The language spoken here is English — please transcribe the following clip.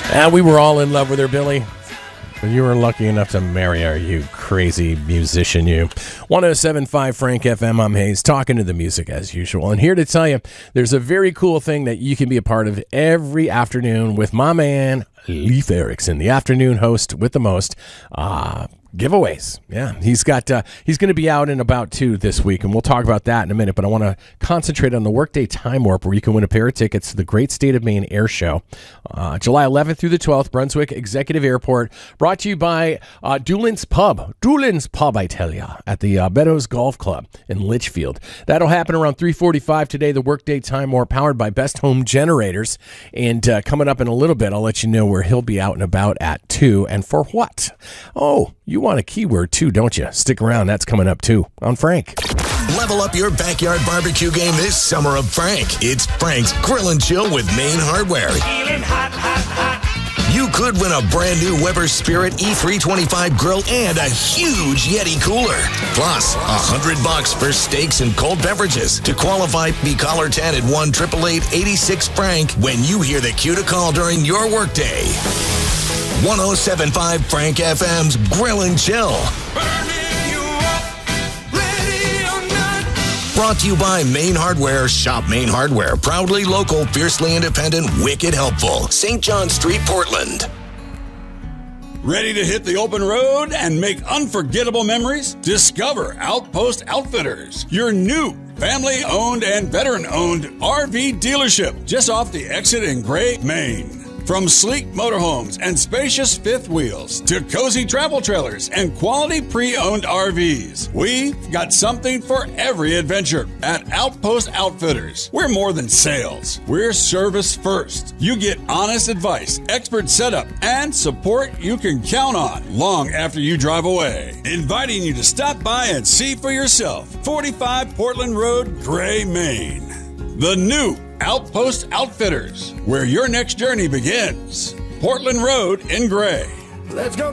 We were all in love with her, Billy. But you were lucky enough to marry her, you crazy musician, you. 107.5 Frank FM, I'm Hayes, talking to the music as usual. And here to tell you, there's a very cool thing that you can be a part of every afternoon with my man, Leif Erikson, the afternoon host with the most. Giveaways. Yeah, he's going to be out and about too this week, and we'll talk about that in a minute, but I want to concentrate on the Workday Time Warp, where you can win a pair of tickets to the Great State of Maine Air Show, July 11th through the 12th, Brunswick Executive Airport, brought to you by Doolin's Pub, I tell ya, at the Meadows Golf Club in Litchfield. That'll happen around 3:45 today, the Workday Time Warp, powered by Best Home Generators, and coming up in a little bit, I'll let you know where he'll be out and about at 2, and for what. Oh, you want a keyword too, don't you? Stick around. That's coming up too on Frank. Level up your backyard barbecue game this summer of Frank. It's Frank's Grill and Chill with Maine Hardware. You could win a brand new Weber Spirit E325 grill and a huge Yeti cooler. Plus, $100 for steaks and cold beverages. To qualify, be caller 10 at 1-888-86-FRANK when you hear the cue to call during your workday. 107.5 Frank FM's Grill and Chill. Brought to you by Maine Hardware. Shop Maine Hardware. Proudly local, fiercely independent, wicked helpful. St. John Street, Portland. Ready to hit the open road and make unforgettable memories? Discover Outpost Outfitters, your new family-owned and veteran-owned RV dealership just off the exit in Gray, Maine. From sleek motorhomes and spacious fifth wheels to cozy travel trailers and quality pre-owned RVs, we've got something for every adventure at Outpost Outfitters. We're more than sales. We're service first. You get honest advice, expert setup, and support you can count on long after you drive away. Inviting you to stop by and see for yourself. 45 Portland Road, Gray, Maine. The new Outpost Outfitters, where your next journey begins. Portland Road in Gray. Let's go.